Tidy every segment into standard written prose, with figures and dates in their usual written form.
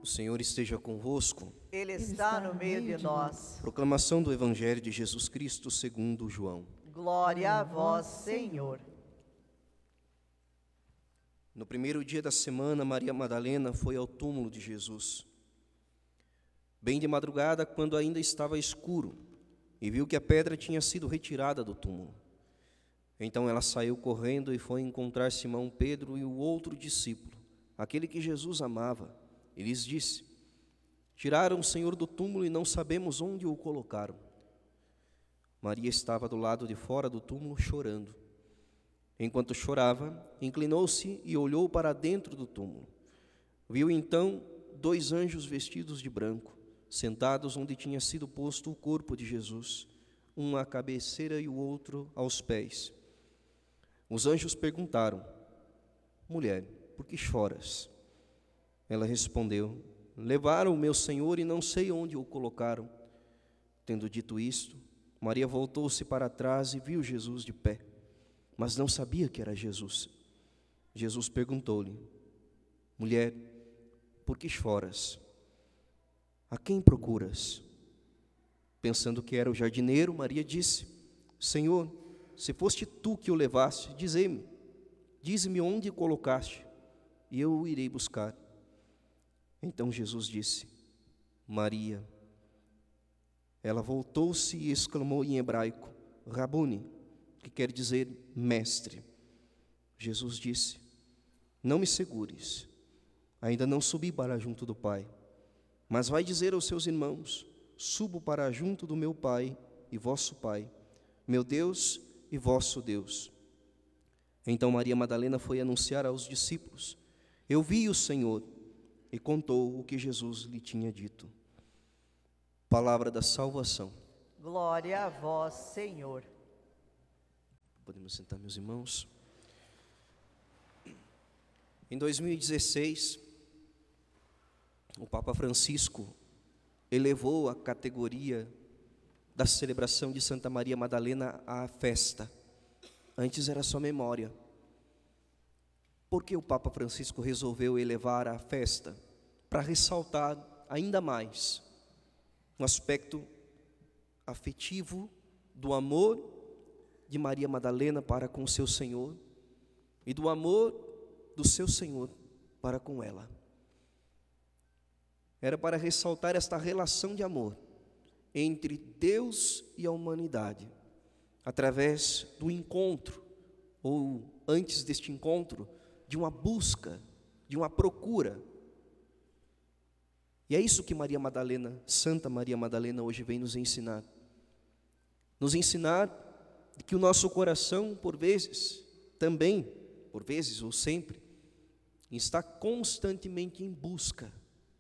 Senhor esteja convosco. Ele está no meio de nós. Proclamação do Evangelho de Jesus Cristo segundo João. Glória a vós, Senhor. No primeiro dia da semana, Maria Madalena foi ao túmulo de Jesus, bem de madrugada, quando ainda estava escuro, e viu que a pedra tinha sido retirada do túmulo. Então ela saiu correndo e foi encontrar Simão Pedro e o outro discípulo, aquele que Jesus amava, e lhes disse: tiraram o Senhor do túmulo e não sabemos onde o colocaram. Maria estava do lado de fora do túmulo chorando. Enquanto chorava, inclinou-se e olhou para dentro do túmulo. Viu então 2 anjos vestidos de branco, sentados onde tinha sido posto o corpo de Jesus, um à cabeceira e o outro aos pés. Os anjos perguntaram: mulher, por que choras? Ela respondeu: levaram o meu Senhor e não sei onde o colocaram. Tendo dito isto, Maria voltou-se para trás e viu Jesus de pé, mas não sabia que era Jesus. Jesus perguntou-lhe: mulher, por que choras? A quem procuras? Pensando que era o jardineiro, Maria disse: Senhor, se foste tu que o levaste, dize-me onde o colocaste, e eu o irei buscar. Então Jesus disse: Maria. Ela voltou-se e exclamou em hebraico: Rabuni, que quer dizer mestre. Jesus disse: não me segures, ainda não subi para junto do Pai, mas vai dizer aos seus irmãos: subo para junto do meu Pai e vosso Pai, meu Deus e vosso Deus. Então Maria Madalena foi anunciar aos discípulos: eu vi o Senhor, e contou o que Jesus lhe tinha dito. Palavra da salvação. Glória a vós, Senhor. Podemos sentar, meus irmãos. Em 2016, o Papa Francisco elevou a categoria da celebração de Santa Maria Madalena à festa. Antes era só memória. Por que o Papa Francisco resolveu elevar a festa? Para ressaltar ainda mais um aspecto afetivo do amor de Maria Madalena para com seu Senhor e do amor do seu Senhor para com ela. Era para ressaltar esta relação de amor entre Deus e a humanidade, através do encontro, ou antes deste encontro, de uma busca, de uma procura. E é isso que Maria Madalena, Santa Maria Madalena, hoje vem nos ensinar. Nos ensinar que o nosso coração, por vezes, também, por vezes ou sempre, está constantemente em busca.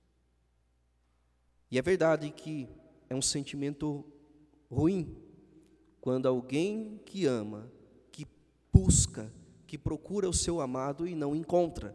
E é verdade que é um sentimento ruim quando alguém que ama, que busca, que procura o seu amado e não encontra.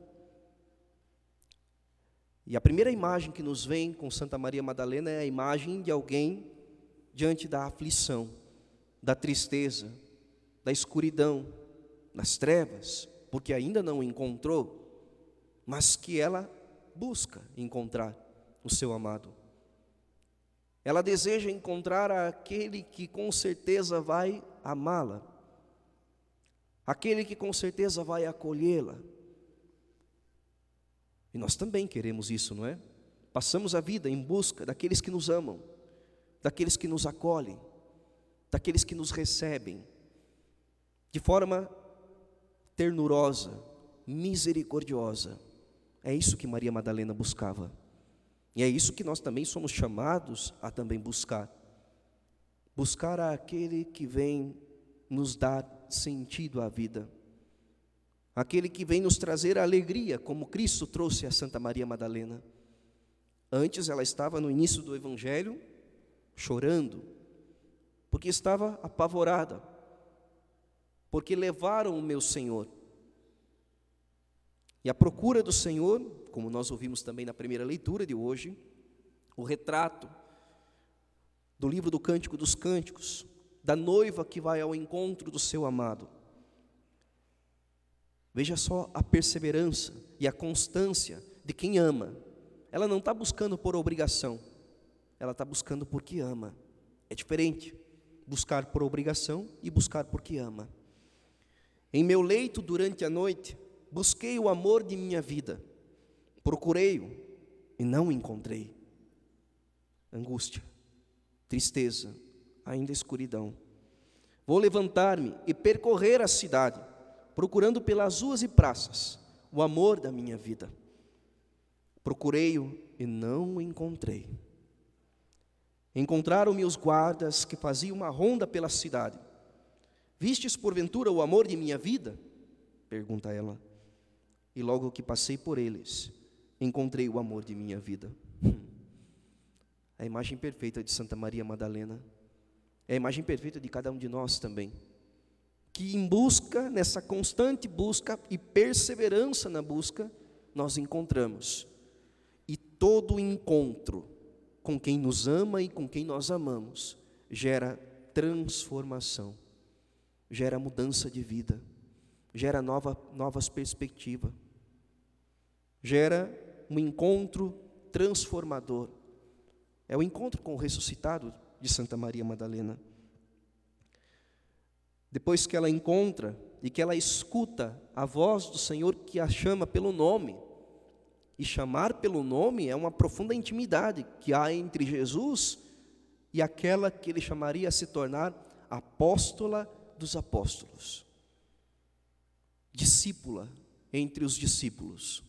E a primeira imagem que nos vem com Santa Maria Madalena é a imagem de alguém diante da aflição, da tristeza, da escuridão, das trevas, porque ainda não encontrou, mas que ela busca encontrar o seu amado. Ela deseja encontrar aquele que com certeza vai amá-la, aquele que com certeza vai acolhê-la. E nós também queremos isso, não é? Passamos a vida em busca daqueles que nos amam, daqueles que nos acolhem, daqueles que nos recebem, de forma ternurosa, misericordiosa. É isso que Maria Madalena buscava. E é isso que nós também somos chamados a também buscar. Buscar aquele que vem nos dar sentido à vida. Aquele que vem nos trazer alegria, como Cristo trouxe a Santa Maria Madalena. Antes ela estava no início do Evangelho, chorando, porque estava apavorada, porque levaram o meu Senhor. E a procura do Senhor, como nós ouvimos também na primeira leitura de hoje, o retrato do livro do Cântico dos Cânticos, da noiva que vai ao encontro do seu amado. Veja só a perseverança e a constância de quem ama. ela não está buscando por obrigação, ela está buscando porque ama. É diferente, buscar por obrigação e buscar porque ama. Em meu leito durante a noite, busquei o amor de minha vida, procurei-o e não o encontrei. Angústia, tristeza, ainda escuridão. Vou levantar-me e percorrer a cidade, procurando pelas ruas e praças o amor da minha vida. Procurei-o e não o encontrei. Encontraram-me os guardas que faziam uma ronda pela cidade. Vistes porventura o amor de minha vida? Pergunta ela. E logo que passei por eles, encontrei o amor de minha vida. A imagem perfeita de Santa Maria Madalena é a imagem perfeita de cada um de nós também, que em busca, nessa constante busca e perseverança na busca, nós encontramos. E todo encontro com quem nos ama e com quem nós amamos gera transformação, gera mudança de vida, gera novas perspectivas, gera um encontro transformador. É o encontro com o ressuscitado de Santa Maria Madalena. Depois que ela encontra e que ela escuta a voz do Senhor que a chama pelo nome, e chamar pelo nome é uma profunda intimidade que há entre Jesus e aquela que ele chamaria a se tornar apóstola dos apóstolos, discípula entre os discípulos,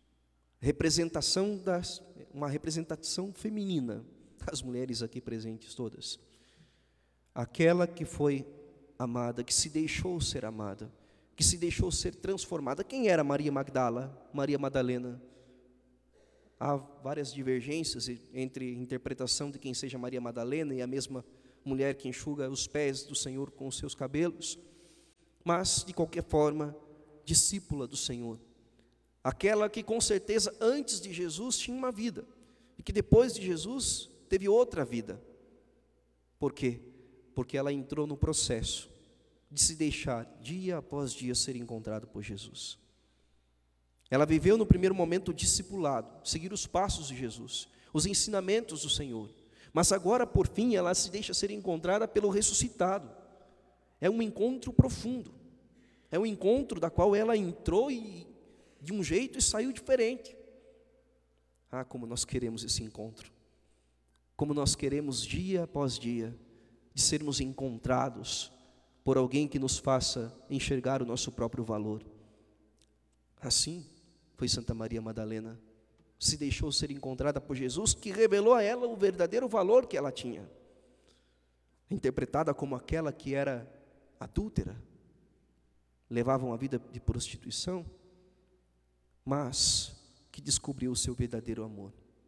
uma representação feminina, as mulheres aqui presentes todas, aquela que foi amada, que se deixou ser amada, que se deixou ser transformada. Quem era Maria Magdala, Maria Madalena? Há várias divergências entre a interpretação de quem seja Maria Madalena e a mesma mulher que enxuga os pés do Senhor com os seus cabelos, mas, de qualquer forma, discípula do Senhor, aquela que com certeza antes de Jesus tinha uma vida, e que depois de Jesus teve outra vida. Por quê? Porque ela entrou no processo de se deixar, dia após dia, ser encontrada por Jesus. Ela viveu no primeiro momento o discipulado, seguir os passos de Jesus, os ensinamentos do Senhor. Mas agora, por fim, ela se deixa ser encontrada pelo ressuscitado. É um encontro profundo. É um encontro da qual ela entrou de um jeito e saiu diferente. Ah, como nós queremos esse encontro. Como nós queremos, dia após dia, de sermos encontrados por alguém que nos faça enxergar o nosso próprio valor. Assim foi Santa Maria Madalena, se deixou ser encontrada por Jesus, que revelou a ela o verdadeiro valor que ela tinha, interpretada como aquela que era adúltera, levava uma vida de prostituição, mas que descobriu o seu verdadeiro amor,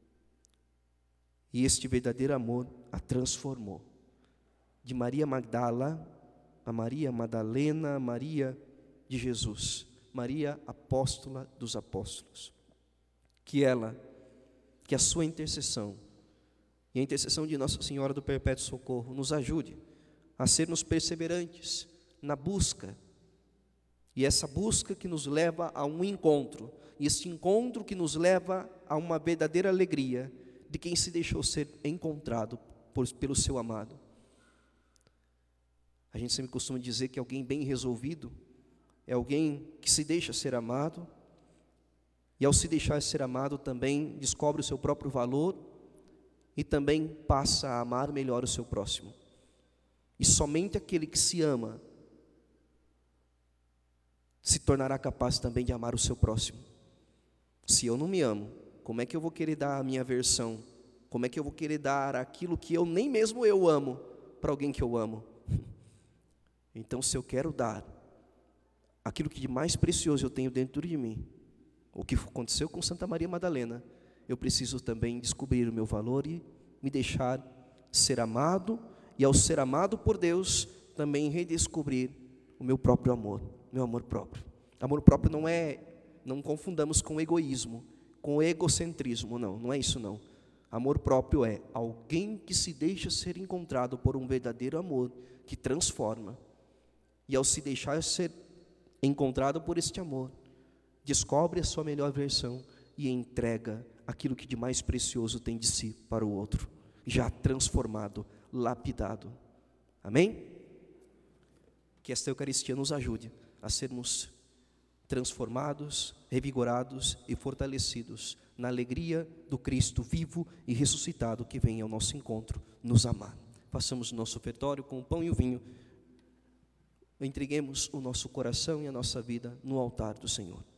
e este verdadeiro amor a transformou, de Maria Magdala a Maria Madalena, a Maria de Jesus, Maria apóstola dos apóstolos. Que a sua intercessão e a intercessão de Nossa Senhora do Perpétuo Socorro nos ajude a sermos perseverantes na busca, e essa busca que nos leva a um encontro, e este encontro que nos leva a uma verdadeira alegria de quem se deixou ser encontrado pelo seu amado. A gente sempre costuma dizer que alguém bem resolvido é alguém que se deixa ser amado, e ao se deixar ser amado também descobre o seu próprio valor e também passa a amar melhor o seu próximo. E somente aquele que se ama se tornará capaz também de amar o seu próximo. Se eu não me amo, como é que eu vou querer dar a minha versão? Como é que eu vou querer dar aquilo que eu nem mesmo eu amo para alguém que eu amo? Então, se eu quero dar aquilo que de mais precioso eu tenho dentro de mim, o que aconteceu com Santa Maria Madalena, eu preciso também descobrir o meu valor e me deixar ser amado, e ao ser amado por Deus, também redescobrir o meu próprio amor, meu amor próprio. Amor próprio não confundamos com egoísmo, com egocentrismo, não é isso não. Amor próprio é alguém que se deixa ser encontrado por um verdadeiro amor, que transforma, e ao se deixar ser encontrado por este amor, descobre a sua melhor versão e entrega aquilo que de mais precioso tem de si para o outro, já transformado, lapidado. Amém? Que esta Eucaristia nos ajude a sermos transformados, revigorados e fortalecidos na alegria do Cristo vivo e ressuscitado que vem ao nosso encontro nos amar. Façamos o nosso ofertório com o pão e o vinho. Entreguemos o nosso coração e a nossa vida no altar do Senhor.